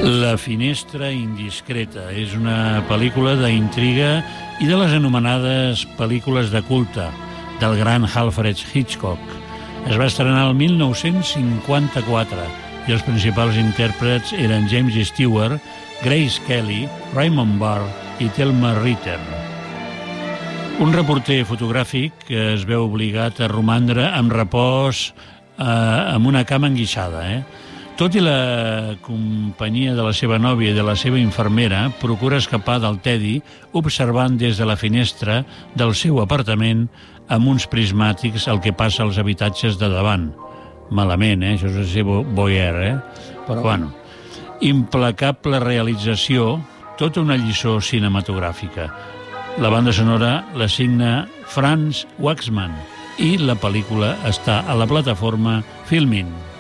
La finestra indiscreta és una pel·lícula d'intriga i de les anomenades pel·lícules de culte del gran Alfred Hitchcock. Es va estrenar el 1954 i els principals intèrprets eren James Stewart, Grace Kelly, Raymond Burr i Thelma Ritter. Un reporter fotogràfic es veu obligat a romandre amb repòs amb una cama enguixada. Tot i la companyia de la seva nòvia i de la seva infermera, procura escapar del tedi observant des de la finestra del seu apartament amb uns prismàtics el que passa als habitatges de davant. Malament, això és de ser voyeur, Però, bueno, implacable realització, tota una lliçó cinematogràfica. La banda sonora la signa Franz Waxman i la pel·lícula està a la plataforma Filmin.